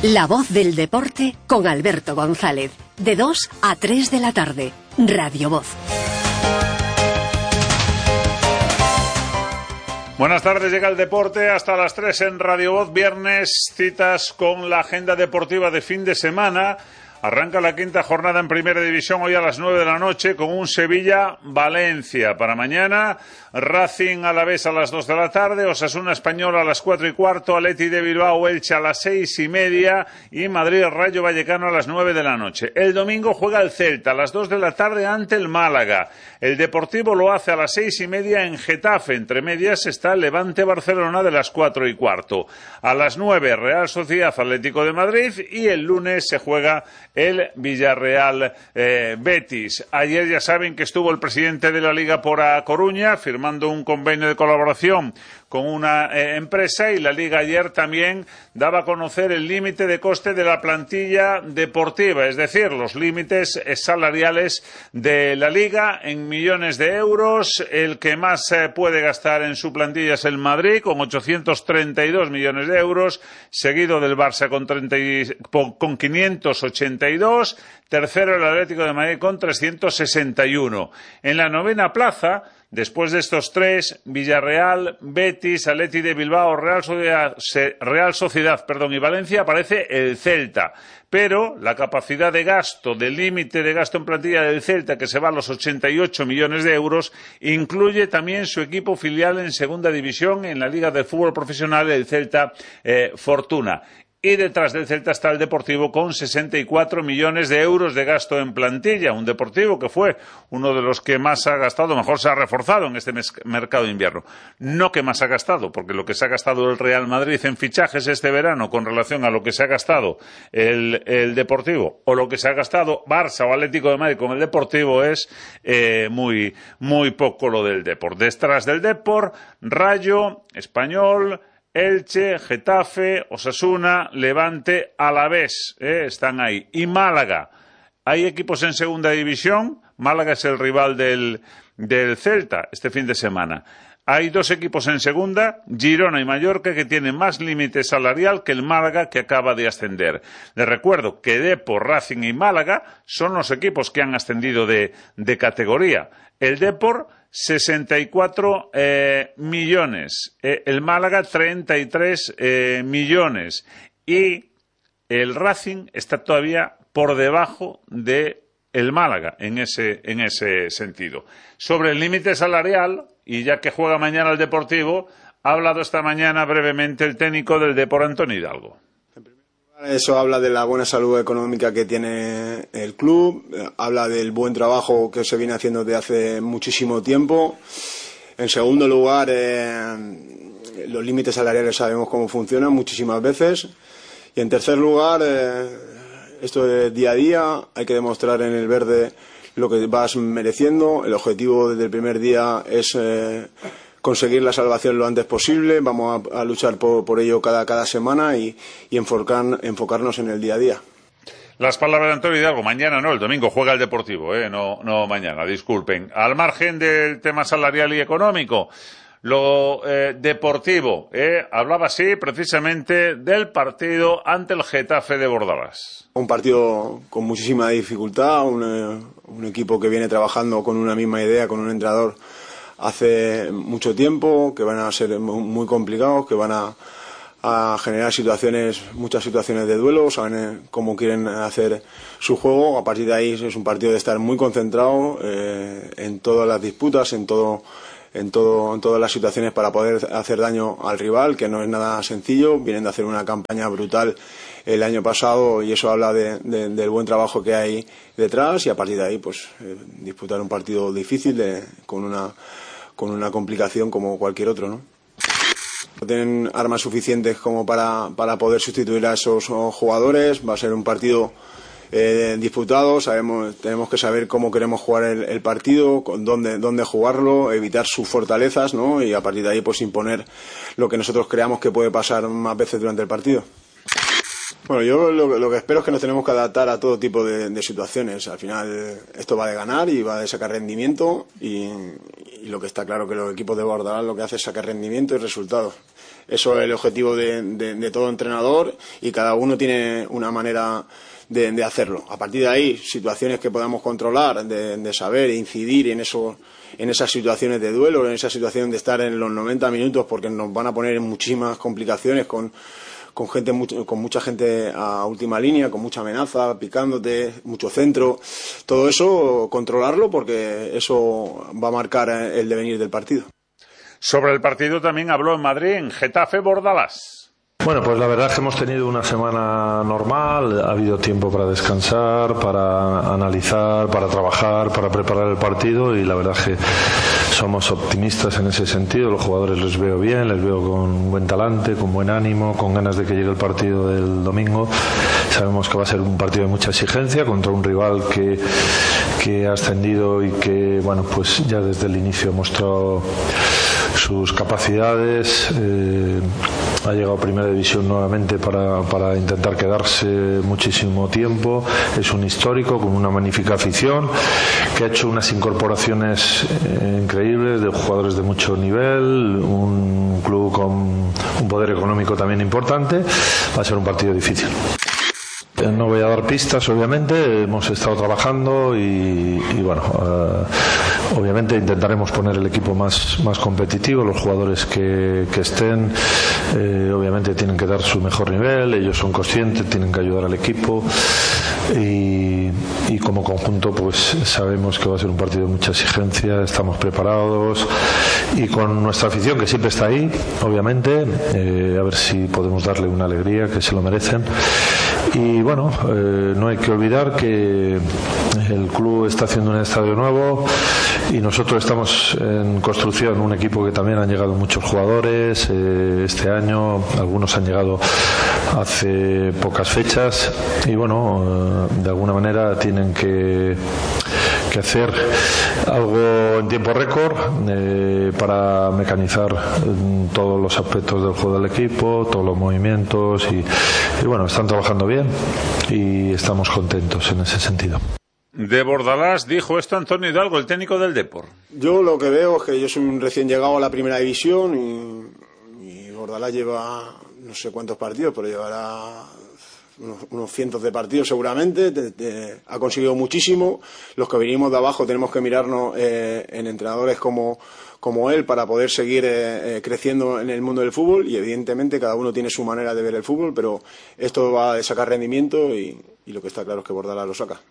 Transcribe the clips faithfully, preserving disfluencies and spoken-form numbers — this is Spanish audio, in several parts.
La voz del deporte con Alberto González, de dos a tres de la tarde, Radio Voz. Buenas tardes, llega el deporte hasta las tres en Radio Voz, viernes, citas con la agenda deportiva de fin de semana. Arranca la quinta jornada en Primera División hoy a las nueve de la noche con un Sevilla-Valencia. Para mañana, Racing Alavés a las dos de la tarde, Osasuna Español a las cuatro y cuarto, Atleti de Bilbao Elche a las seis y media y Madrid Rayo Vallecano a las nueve de la noche. El domingo juega el Celta a las dos de la tarde ante el Málaga. El Deportivo lo hace a las seis y media en Getafe. Entre medias está el Levante Barcelona de las cuatro y cuarto. A las nueve, Real Sociedad Atlético de Madrid y el lunes se juega el Villarreal eh, Betis. Ayer ya saben que estuvo el presidente de la Liga por A Coruña firmando un convenio de colaboración con una eh, empresa, y la Liga ayer también daba a conocer el límite de coste de la plantilla deportiva, es decir, los límites salariales de la Liga en millones de euros. El que más eh, puede gastar en su plantilla es el Madrid, con ochocientos treinta y dos millones de euros, seguido del Barça con, treinta y, con quinientos ochenta y dos, tercero el Atlético de Madrid con trescientos sesenta y uno. En la novena plaza, después de estos tres, Villarreal, Betis, Atleti de Bilbao, Real Sociedad, Real Sociedad perdón, y Valencia, aparece el Celta. Pero la capacidad de gasto, del límite de gasto en plantilla del Celta, que se va a los ochenta y ocho millones de euros, incluye también su equipo filial en segunda división en la Liga de Fútbol Profesional, el Celta eh, Fortuna. Y detrás del Celta está el Deportivo con sesenta y cuatro millones de euros de gasto en plantilla. Un Deportivo que fue uno de los que más ha gastado, mejor se ha reforzado en este mes, mercado de invierno. No que más ha gastado, porque lo que se ha gastado el Real Madrid en fichajes este verano con relación a lo que se ha gastado el, el Deportivo, o lo que se ha gastado Barça o Atlético de Madrid con el Deportivo, es eh, muy, muy poco lo del Depor. Detrás del Depor, Rayo, Español, Elche, Getafe, Osasuna, Levante, Alavés, eh, están ahí. Y Málaga. Hay equipos en segunda división. Málaga es el rival del, del Celta este fin de semana. Hay dos equipos en segunda, Girona y Mallorca, que tienen más límite salarial que el Málaga, que acaba de ascender. Les recuerdo que Depor, Racing y Málaga son los equipos que han ascendido de, de categoría. El Depor, sesenta y cuatro eh, millones. Eh, el Málaga, treinta y tres eh, millones. Y el Racing está todavía por debajo de el Málaga en ese, en ese sentido. Sobre el límite salarial, y ya que juega mañana el Deportivo, ha hablado esta mañana brevemente el técnico del Depor, Antonio Hidalgo. Eso habla de la buena salud económica que tiene el club, habla del buen trabajo que se viene haciendo desde hace muchísimo tiempo. En segundo lugar, eh, los límites salariales sabemos cómo funcionan muchísimas veces. Y en tercer lugar, eh, esto es día a día, hay que demostrar en el verde lo que vas mereciendo. El objetivo desde el primer día es eh, conseguir la salvación lo antes posible. Vamos a, a luchar por, por ello cada, cada semana y, y enfocar, enfocarnos en el día a día. Las palabras de Antonio Hidalgo. Mañana no, el domingo juega el Deportivo, eh, no, no mañana, disculpen. Al margen del tema salarial y económico, lo eh, deportivo, eh, hablaba así precisamente del partido ante el Getafe de Bordalás. Un partido con muchísima dificultad, un, eh, un equipo que viene trabajando con una misma idea, con un entrenador hace mucho tiempo, que van a ser muy complicados, que van a, a generar situaciones, muchas situaciones de duelo, saben cómo quieren hacer su juego. A partir de ahí es un partido de estar muy concentrado eh, en todas las disputas, en todo, en todo, en todas las situaciones para poder hacer daño al rival, que no es nada sencillo. Vienen de hacer una campaña brutal el año pasado y eso habla de, de, del buen trabajo que hay detrás, y a partir de ahí pues eh, disputar un partido difícil de, con una con una complicación como cualquier otro, ¿no? No tienen armas suficientes como para, para poder sustituir a esos jugadores. Va a ser un partido eh, disputado. Sabemos, tenemos que saber cómo queremos jugar el, el partido, con dónde, dónde jugarlo, evitar sus fortalezas, ¿no? Y a partir de ahí pues imponer lo que nosotros creamos que puede pasar más veces durante el partido. Bueno, yo lo, lo que espero es que nos tenemos que adaptar a todo tipo de, de situaciones. Al final esto va de ganar y va de sacar rendimiento, y, y lo que está claro que los equipos de Bordalás lo que hacen es sacar rendimiento y resultados. Eso es el objetivo de, de, de todo entrenador y cada uno tiene una manera de, de hacerlo. A partir de ahí, situaciones que podamos controlar, de, de saber e incidir en eso, en esas situaciones de duelo, en esa situación de estar en los noventa minutos, porque nos van a poner en muchísimas complicaciones con, con, gente, con mucha gente a última línea, con mucha amenaza, picándote, mucho centro. Todo eso, controlarlo, porque eso va a marcar el devenir del partido. Sobre el partido también habló en Madrid, en Getafe Bordalás. Bueno, pues la verdad es que hemos tenido una semana normal, ha habido tiempo para descansar, para analizar, para trabajar, para preparar el partido y la verdad es que somos optimistas en ese sentido. Los jugadores les veo bien, les veo con buen talante, con buen ánimo, con ganas de que llegue el partido del domingo. Sabemos que va a ser un partido de mucha exigencia contra un rival que, que ha ascendido y que, bueno, pues ya desde el inicio ha mostrado sus capacidades, eh, ha llegado a primera división nuevamente para, para intentar quedarse muchísimo tiempo, es un histórico con una magnífica afición que ha hecho unas incorporaciones eh, increíbles de jugadores de mucho nivel, un club con un poder económico también importante. Va a ser un partido difícil. No voy a dar pistas, obviamente, hemos estado trabajando y, y bueno, uh, obviamente intentaremos poner el equipo más, más competitivo, los jugadores que, que estén, eh, obviamente tienen que dar su mejor nivel, ellos son conscientes, tienen que ayudar al equipo y, y como conjunto pues sabemos que va a ser un partido de mucha exigencia, estamos preparados y con nuestra afición que siempre está ahí, obviamente, eh, a ver si podemos darle una alegría, que se lo merecen. Y bueno, eh, no hay que olvidar que el club está haciendo un estadio nuevo y nosotros estamos en construcción, un equipo que también han llegado muchos jugadores eh, este año, algunos han llegado hace pocas fechas y bueno, eh, de alguna manera tienen que que hacer algo en tiempo récord eh, para mecanizar eh, todos los aspectos del juego del equipo, todos los movimientos y, y bueno, están trabajando bien y estamos contentos en ese sentido. De Bordalás dijo esto Antonio Hidalgo, el técnico del Depor. Yo lo que veo es que yo soy un recién llegado a la primera división y, y Bordalás lleva no sé cuántos partidos, pero llevará Unos, unos cientos de partidos seguramente, te, te, ha conseguido muchísimo. Los que venimos de abajo tenemos que mirarnos eh, en entrenadores como, como él para poder seguir eh, eh, creciendo en el mundo del fútbol y evidentemente cada uno tiene su manera de ver el fútbol, pero esto va a sacar rendimiento y, y lo que está claro es que Bordalás lo saca.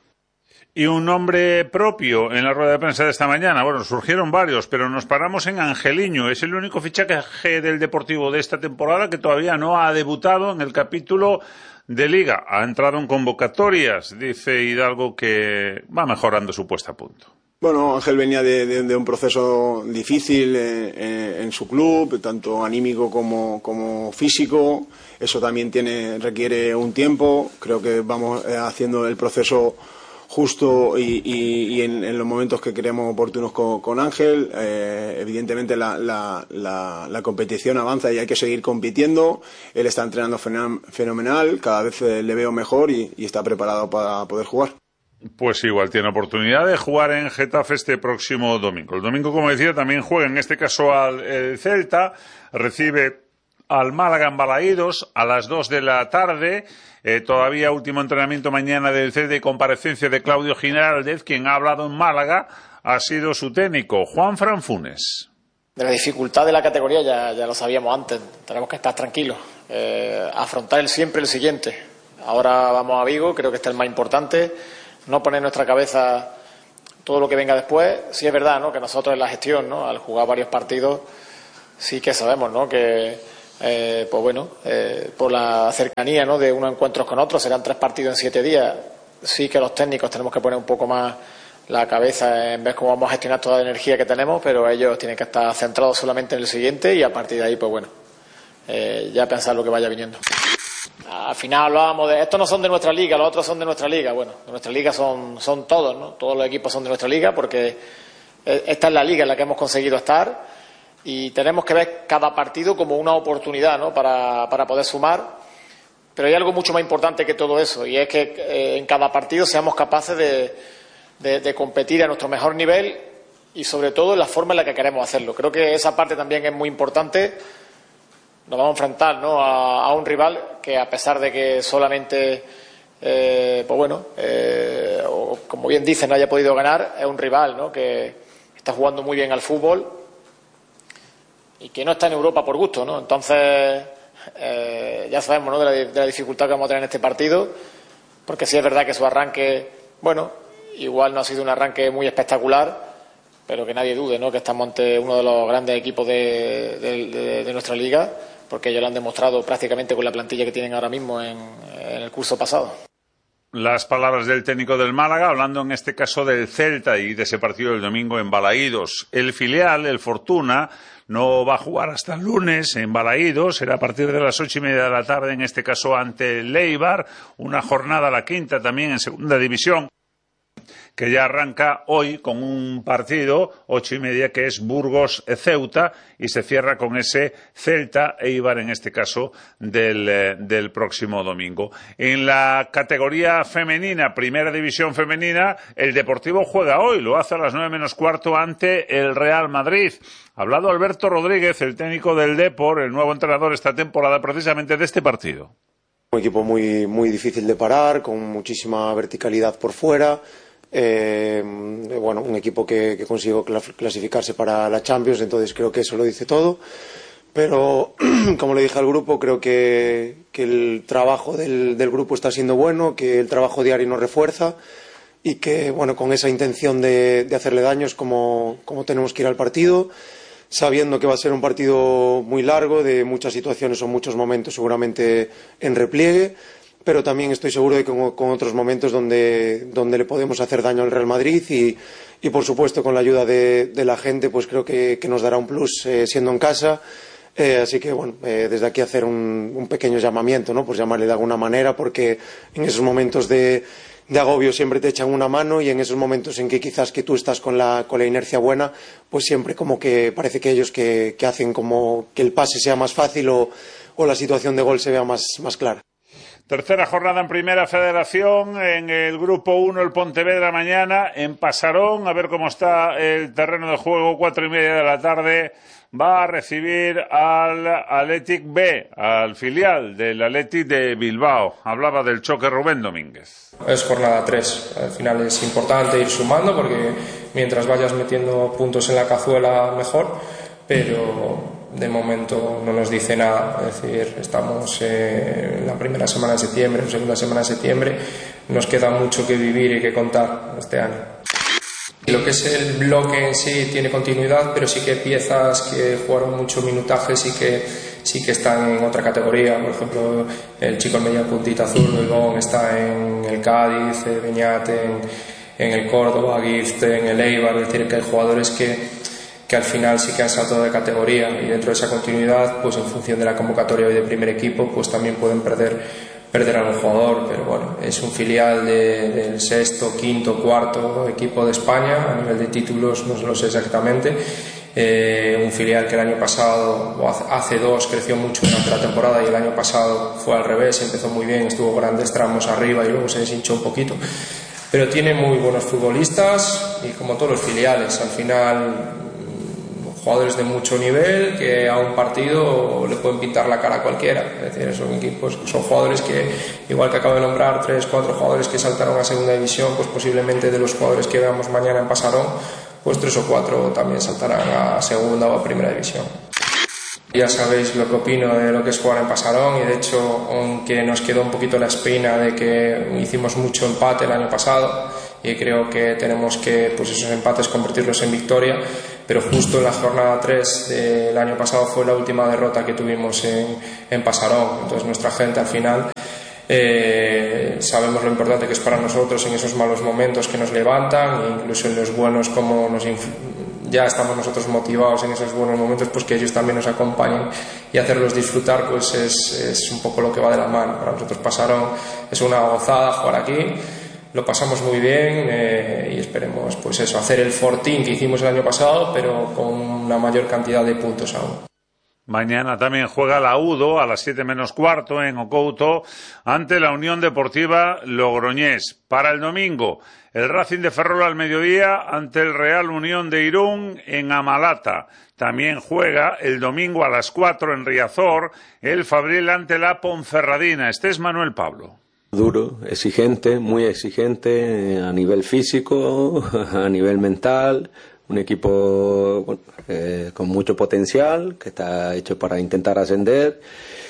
Y un nombre propio en la rueda de prensa de esta mañana. Bueno, surgieron varios, pero nos paramos en Angeliño. Es el único fichaje del Deportivo de esta temporada que todavía no ha debutado en el capítulo de Liga. Ha entrado en convocatorias, dice Hidalgo, que va mejorando su puesta a punto. Bueno, Ángel venía de, de, de un proceso difícil en, en, en su club, tanto anímico como, como físico. Eso también tiene, requiere un tiempo. Creo que vamos haciendo el proceso justo y, y, y en, en los momentos que creemos oportunos con, con Ángel. Eh, evidentemente la, la, la, la competición avanza y hay que seguir compitiendo. Él está entrenando fenomenal, cada vez le veo mejor y, y está preparado para poder jugar. Pues igual tiene oportunidad de jugar en Getafe este próximo domingo. El domingo, como decía, también juega, en este caso al el Celta, recibe al Málaga en Balaídos a las dos de la tarde. Eh, todavía último entrenamiento mañana del Celta y comparecencia de Claudio Giraldez, quien ha hablado en Málaga, ha sido su técnico, Juan Fran Funes. De la dificultad de la categoría ya, ya lo sabíamos antes, tenemos que estar tranquilos, eh, afrontar el siempre el siguiente. Ahora vamos a Vigo, creo que este es el más importante, no poner en nuestra cabeza todo lo que venga después. Sí es verdad, ¿no?, que nosotros en la gestión, ¿no?, al jugar varios partidos, sí que sabemos, ¿no?, que Eh, pues bueno, eh, por la cercanía, ¿no?, de unos encuentros con otros, serán tres partidos en siete días. Sí que los técnicos tenemos que poner un poco más la cabeza en ver cómo vamos a gestionar toda la energía que tenemos, pero ellos tienen que estar centrados solamente en el siguiente y a partir de ahí, pues bueno, eh, ya pensar lo que vaya viniendo. Al final hablábamos de, estos no son de nuestra liga, los otros son de nuestra liga. Bueno, de nuestra liga son, son todos, ¿no? Todos los equipos son de nuestra liga porque esta es la liga en la que hemos conseguido estar. Y tenemos que ver cada partido como una oportunidad, ¿no?, para, para poder sumar. Pero hay algo mucho más importante que todo eso, y es que eh, en cada partido seamos capaces de, de, de competir a nuestro mejor nivel y sobre todo en la forma en la que queremos hacerlo. Creo que esa parte también es muy importante. nos vamos a enfrentar, ¿no?, a, a un rival que, a pesar de que solamente, eh, pues bueno, eh, o, como bien dicen, no haya podido ganar, es un rival, ¿no?, que está jugando muy bien al fútbol y que no está en Europa por gusto, ¿no? Entonces, eh, ya sabemos, ¿no?, de la, de la dificultad que vamos a tener en este partido, porque sí es verdad que su arranque, bueno, igual no ha sido un arranque muy espectacular, pero que nadie dude, ¿no?, que estamos ante uno de los grandes equipos de, de, de, de nuestra liga, porque ellos lo han demostrado prácticamente con la plantilla que tienen ahora mismo en, en el curso pasado. Las palabras del técnico del Málaga, hablando en este caso del Celta y de ese partido del domingo en Balaídos. El filial, el Fortuna, no va a jugar hasta el lunes en Balaídos, será a partir de las ocho y media de la tarde, en este caso ante el Eibar, una jornada, la quinta también en segunda división, que ya arranca hoy con un partido, ocho y media, que es Burgos-Ceuta, y se cierra con ese Celta-Eibar, en este caso, del, eh, del próximo domingo. En la categoría femenina, primera división femenina, el Deportivo juega hoy, lo hace a las nueve menos cuarto ante el Real Madrid. Ha hablado Alberto Rodríguez, el técnico del Depor, el nuevo entrenador esta temporada, precisamente de este partido. Un equipo muy, muy difícil de parar, con muchísima verticalidad por fuera. Eh, bueno, un equipo que, que consiguió clasificarse para la Champions, entonces creo que eso lo dice todo. Pero, como le dije al grupo, creo que, que el trabajo del, del grupo está siendo bueno, que el trabajo diario nos refuerza y que, bueno, con esa intención de, de hacerle daño es como, como tenemos que ir al partido, sabiendo que va a ser un partido muy largo, de muchas situaciones o muchos momentos seguramente en repliegue, pero también estoy seguro de que con, con otros momentos donde, donde le podemos hacer daño al Real Madrid y, y por supuesto con la ayuda de, de la gente, pues creo que, que nos dará un plus eh, siendo en casa. Eh, así que bueno, eh, desde aquí hacer un, un pequeño llamamiento, ¿no? Pues llamarle de alguna manera, porque en esos momentos de, de agobio siempre te echan una mano, y en esos momentos en que quizás que tú estás con la, con la inercia buena, pues siempre como que parece que ellos que, que hacen como que el pase sea más fácil o, o la situación de gol se vea más, más clara. Tercera jornada en Primera Federación, en el Grupo uno el Pontevedra mañana, en Pasarón, a ver cómo está el terreno de juego, cuatro y media de la tarde, va a recibir al Athletic B, al filial del Athletic de Bilbao. Hablaba del choque Rubén Domínguez. Es jornada tres, al final es importante ir sumando, porque mientras vayas metiendo puntos en la cazuela mejor, pero de momento no nos dice nada. Es decir, estamos en la primera semana de septiembre, en segunda semana de septiembre, nos queda mucho que vivir y que contar este año. Y lo que es el bloque en sí tiene continuidad, pero sí que piezas que jugaron mucho minutaje sí que, sí que están en otra categoría. Por ejemplo, el chico en media puntita azul, Luigón, está en el Cádiz, Beñat en, en el Córdoba, Gift en el Eibar. Es decir, que hay jugadores que que al final sí que han saltado de categoría, y dentro de esa continuidad, pues en función de la convocatoria hoy de primer equipo, pues también pueden perder, perder a un jugador. Pero bueno, es un filial de, del sexto, quinto, cuarto equipo de España, a nivel de títulos no lo sé exactamente. Eh, un filial que el año pasado, o hace, hace dos, creció mucho durante la temporada, y el año pasado fue al revés, empezó muy bien, estuvo grandes tramos arriba y luego se deshinchó un poquito. Pero tiene muy buenos futbolistas, y como todos los filiales, al final jugadores de mucho nivel que a un partido le pueden pintar la cara a cualquiera. Es decir, son equipos, son jugadores que, igual que acabo de nombrar, tres, cuatro jugadores que saltaron a segunda división, pues posiblemente de los jugadores que veamos mañana en Pasarón, pues tres o cuatro también saltarán a segunda o a primera división. Ya sabéis lo que opino de lo que es jugar en Pasarón, y de hecho, aunque nos quedó un poquito la espina de que hicimos mucho empate el año pasado, y creo que tenemos que, pues esos empates, convertirlos en victoria, pero justo en la jornada tres del año pasado fue la última derrota que tuvimos en, en Pasarón. Entonces nuestra gente al final eh, sabemos lo importante que es para nosotros en esos malos momentos que nos levantan, e incluso en los buenos, como nos ya estamos nosotros motivados en esos buenos momentos, pues que ellos también nos acompañen y hacerlos disfrutar, pues es, es un poco lo que va de la mano. Para nosotros Pasarón es una gozada jugar aquí. Lo pasamos muy bien, eh, y esperemos, pues eso, hacer el fortín que hicimos el año pasado, pero con una mayor cantidad de puntos aún. Mañana también juega la UDO a las siete menos cuarto en Ocouto ante la Unión Deportiva Logroñés. Para el domingo, el Racing de Ferrol al mediodía ante el Real Unión de Irún en Amalata. También juega el domingo a las cuatro en Riazor el Fabril ante la Ponferradina. Este es Manuel Pablo. Duro, exigente, muy exigente a nivel físico, a nivel mental. Un equipo eh, con mucho potencial, que está hecho para intentar ascender.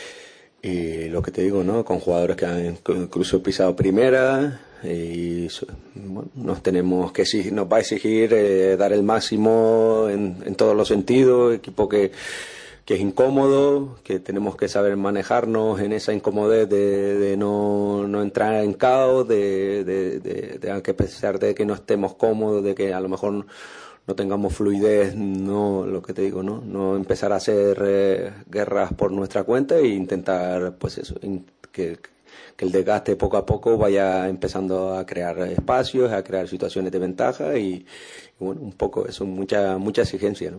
Y lo que te digo, ¿no? Con jugadores que han incluso pisado primera. Y bueno, nos tenemos que exigir, nos va a exigir eh, dar el máximo en, en todos los sentidos. Equipo que, que es incómodo, que tenemos que saber manejarnos en esa incomodez de, de no, no entrar en caos, de, de, de, de que a pesar de que no estemos cómodos, de que a lo mejor no tengamos fluidez, no, lo que te digo, no, no empezar a hacer eh, guerras por nuestra cuenta e intentar, pues eso, in, que, que el desgaste poco a poco vaya empezando a crear espacios, a crear situaciones de ventaja y, y bueno, un poco eso, mucha mucha exigencia, ¿no?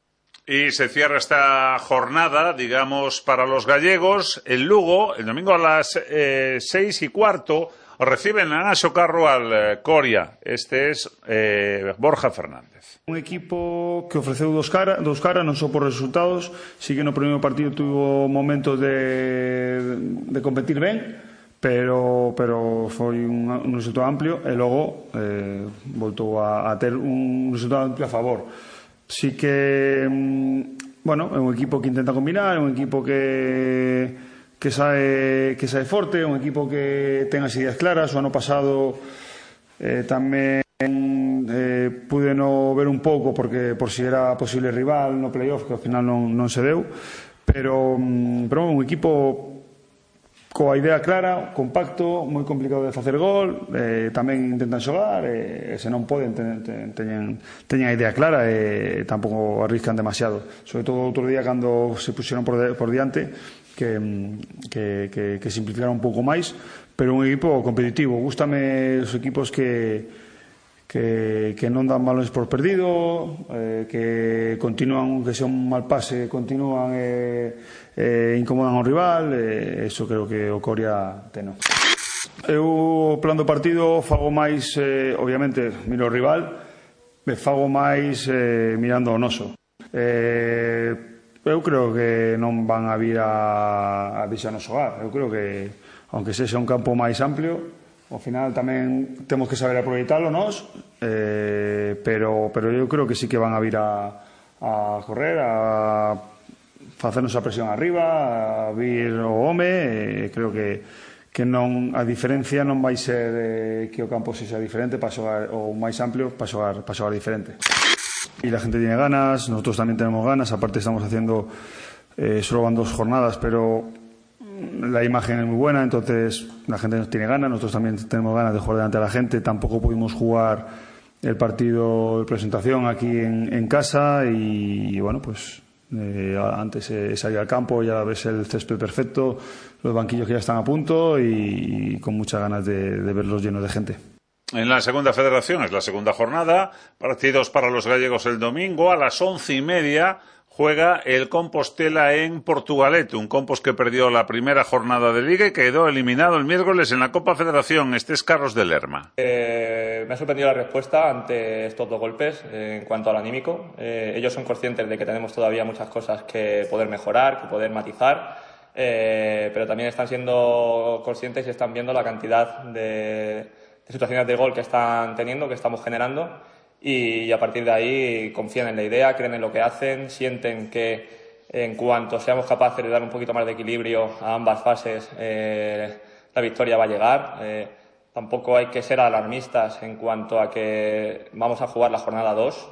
Y se cierra esta jornada, digamos, para los gallegos. El Lugo, el domingo a las eh, seis y cuarto, reciben a Naso Carro al eh, Coria. Este es eh, Borja Fernández. Un equipo que ofreceu dos caras, dos caras, non só por resultados, sí que no primeiro partido tuvo momentos de, de competir ben, pero, pero foi un, un resultado amplio e logo eh, voltou a, a ter un resultado amplio a favor. Sí que, bueno, é un equipo que intenta combinar, é un equipo que, que, sae, que sae forte, é un equipo que ten as ideas claras. O ano pasado eh, tamén eh, pude no ver un pouco porque por si era posible rival no playoff, que ao final non, non se deu, pero, pero un equipo coa idea clara, compacto, moi complicado de facer gol, eh, tamén intentan xogar, e eh, se non poden ten, ten, teñen, teñen a idea clara e eh, tampouco arriscan demasiado, sobre todo outro día cando se puxeron por, de, por diante que, que, que, que simplificaron un pouco máis, pero un equipo competitivo. Gústame os equipos que que, que non dan balones por perdido, eh, que continúan, que sea un mal pase, continúan e eh, eh, incomodan ao rival, e eh, eso creo que o Coria ten. Eu, o plan do partido, fago máis, eh, obviamente, miro o rival, me fago máis eh, mirando o noso. Eh, eu creo que non van a vir a, a deixarnos xogar. Eu creo que, aunque sexa un campo máis amplio, ao final tamén temos que saber aproveitalo nós, eh, pero, pero eu creo que sí que van a vir a, a correr, a facernos a presión arriba, a vir o home, e creo que, que non, a diferencia non vai ser eh, que o campo sexa diferente para xogar, ou máis amplio para xogar, para xogar diferente. Y la gente tiene ganas, nosotros también tenemos ganas, aparte estamos haciendo, eh, solo van dos jornadas, pero la imagen es muy buena, entonces la gente nos tiene ganas, nosotros también tenemos ganas de jugar delante de la gente. Tampoco pudimos jugar el partido de presentación aquí en, en casa y, y bueno, pues eh, antes eh, salir al campo, ya ves el césped perfecto, los banquillos que ya están a punto y, y con muchas ganas de, de verlos llenos de gente. En la segunda federación es la segunda jornada, partidos para los gallegos el domingo a las once y media. Juega el Compostela en Portugalete, un Compos que perdió la primera jornada de Liga y quedó eliminado el miércoles en la Copa Federación. Este es Carlos de Lerma. Eh, me ha sorprendido la respuesta ante estos dos golpes eh, en cuanto al anímico. Eh, ellos son conscientes de que tenemos todavía muchas cosas que poder mejorar, que poder matizar, eh, pero también están siendo conscientes y están viendo la cantidad de, de situaciones de gol que están teniendo, que estamos generando. Y a partir de ahí confían en la idea, creen en lo que hacen, sienten que en cuanto seamos capaces de dar un poquito más de equilibrio a ambas fases, eh, la victoria va a llegar. Eh, tampoco hay que ser alarmistas en cuanto a que vamos a jugar la jornada dos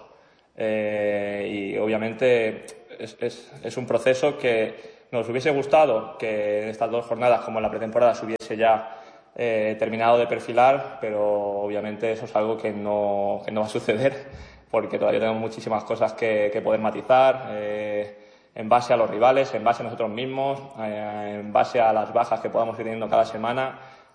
eh, y obviamente es, es, es un proceso que nos hubiese gustado que en estas dos jornadas, como en la pretemporada, se hubiese ya Eh, terminado de perfilar, pero obviamente eso es algo que no, que no va a suceder porque todavía tenemos muchísimas cosas que, que poder matizar eh, en base a los rivales, en base a nosotros mismos, eh, en base a las bajas que podamos ir teniendo cada semana,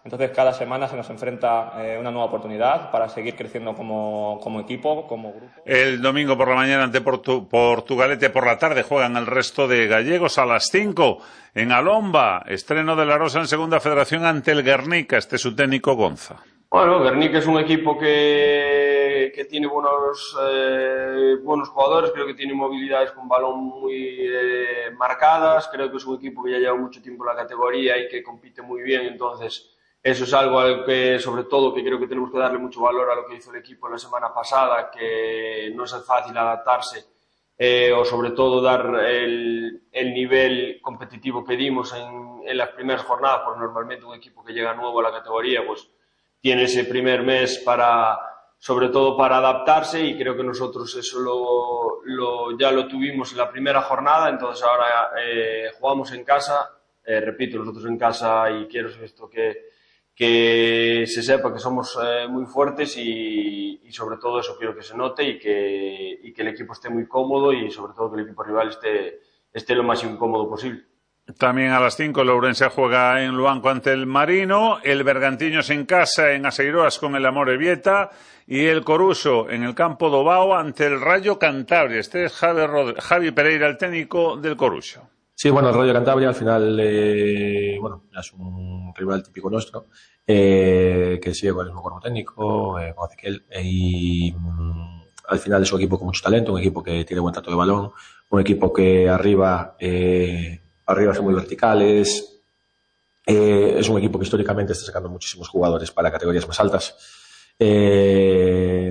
Entonces cada semana se nos enfrenta eh, una nueva oportunidad para seguir creciendo como, como equipo, como grupo. El domingo por la mañana ante Portu Portugalete, por la tarde juegan el resto de gallegos a las cinco en Alomba. Estreno de la Rosa en Segunda Federación ante el Guernica. Este es su técnico Gonza. Bueno, Guernica es un equipo que, que tiene buenos, eh, buenos jugadores, creo que tiene movilidades con balón muy eh, marcadas, creo que es un equipo que ya lleva mucho tiempo en la categoría y que compite muy bien, entonces eso es algo al que, sobre todo, que creo que tenemos que darle mucho valor a lo que hizo el equipo la semana pasada, que no es fácil adaptarse eh, o sobre todo dar el, el nivel competitivo que dimos en, en las primeras jornadas, porque normalmente un equipo que llega nuevo a la categoría pues tiene ese primer mes para, sobre todo para adaptarse, y creo que nosotros eso lo, lo, ya lo tuvimos en la primera jornada, entonces ahora eh, jugamos en casa, eh, repito, nosotros en casa, y quiero esto que que se sepa que somos eh, muy fuertes y, y sobre todo eso quiero que se note y que, y que el equipo esté muy cómodo y sobre todo que el equipo rival esté, esté lo más incómodo posible. También a las cinco el Ourense juega en Luanco ante el Marino, el Bergantiños en casa en Aseiroas con el Amorebieta y el Coruso en el campo do Bao ante el Rayo Cantabria. Este es Javi, Rod Javi Pereira, el técnico del Coruso. Sí, bueno, el Rayo Cantabria al final eh, bueno, es un rival típico nuestro, eh, que sigue con el mismo cuerpo técnico, eh, con Ezequiel, eh, y mm, al final es un equipo con mucho talento, un equipo que tiene buen trato de balón, un equipo que arriba, eh, arriba son muy verticales, eh, es un equipo que históricamente está sacando muchísimos jugadores para categorías más altas. Eh,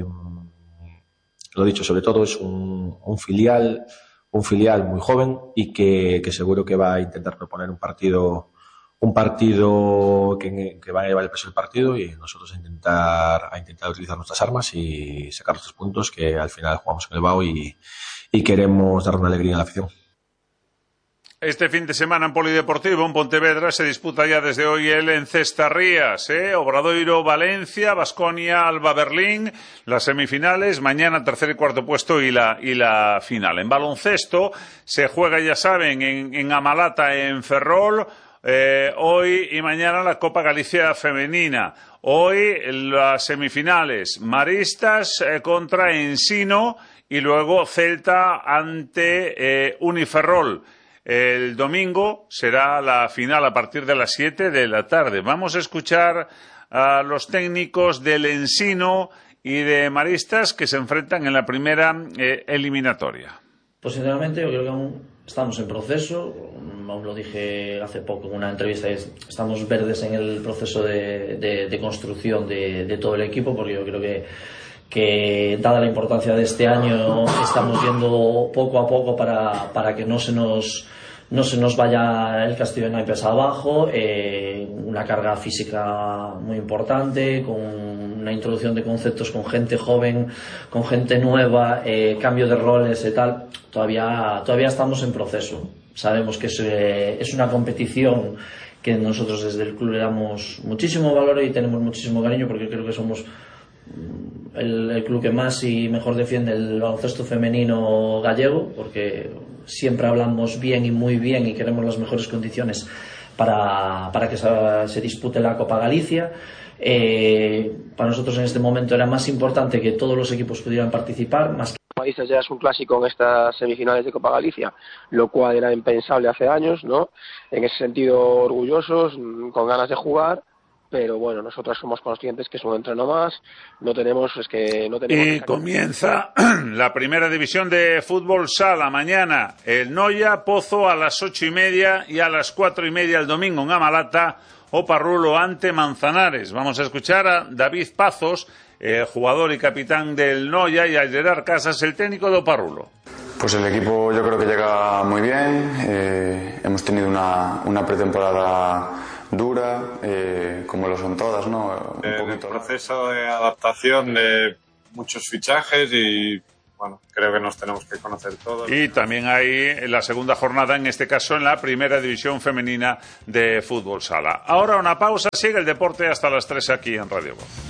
lo dicho, sobre todo es un, un filial un filial muy joven y que, que seguro que va a intentar proponer un partido un partido que, que va a llevar el peso del partido, y nosotros a intentar a intentar utilizar nuestras armas y sacar los tres puntos que al final jugamos en el Bao y, y queremos dar una alegría a la afición. Este fin de semana en Polideportivo, en Pontevedra, se disputa ya desde hoy el Encestarrías, ¿eh? Obradoiro, Valencia, Baskonia, Alba, Berlín, las semifinales, mañana tercer y cuarto puesto y la, y la final. En baloncesto se juega, ya saben, en, en Amalata, en Ferrol, eh, hoy y mañana la Copa Galicia Femenina. Hoy las semifinales, Maristas eh, contra Ensino y luego Celta ante eh, Uniferrol. El domingo será la final a partir de las siete de la tarde. Vamos a escuchar a los técnicos del Ensino y de Maristas que se enfrentan en la primera eh, eliminatoria. Pues sinceramente yo creo que aún estamos en proceso. Os lo dije hace poco en una entrevista, estamos verdes en el proceso de, de, de construcción de, de todo el equipo, porque yo creo que que dada la importancia de este año estamos yendo poco a poco para, para que no se nos no se nos vaya el castillo de naipes abajo, eh, una carga física muy importante, con una introducción de conceptos con gente joven, con gente nueva, eh, cambio de roles y tal. Todavía, todavía estamos en proceso. Sabemos que es, eh, es una competición que nosotros desde el club le damos muchísimo valor y tenemos muchísimo cariño, porque creo que somos El, el club que más y mejor defiende el baloncesto femenino gallego, porque siempre hablamos bien y muy bien y queremos las mejores condiciones para, para que se, se dispute la Copa Galicia. Eh, para nosotros en este momento era más importante que todos los equipos pudieran participar, más que Maristas ya es un clásico en estas semifinales de Copa Galicia, lo cual era impensable hace años, ¿no? En ese sentido orgullosos, con ganas de jugar. Pero bueno, nosotros somos conscientes que es un entreno más, no tenemos, es que no tenemos... Y comienza la primera división de fútbol sala mañana, el Noia Pozo a las ocho y media y a las cuatro y media el domingo en Amalata, Oparrulo ante Manzanares. Vamos a escuchar a David Pazos, eh, jugador y capitán del Noia, y a Gerard Casas, el técnico de Oparrulo. Pues el equipo yo creo que llega muy bien, eh, hemos tenido una, una pretemporada dura, eh, como lo son todas, ¿no? Un eh, poquito. Un proceso de adaptación de muchos fichajes y, bueno, creo que nos tenemos que conocer todos. Y también hay la segunda jornada, en este caso en la primera división femenina de fútbol sala. Ahora una pausa, sigue el deporte hasta las tres aquí en Radio Voz.